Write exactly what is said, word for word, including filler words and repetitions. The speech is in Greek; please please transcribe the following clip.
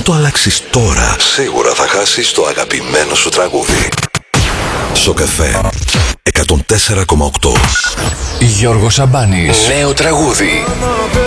το αλλάξεις τώρα, σίγουρα θα χάσεις το αγαπημένο σου τραγούδι. Σοκαφέ εκατόν τέσσερα κόμμα οκτώ. Γιώργος Σαμπάνης. Νέο τραγούδι.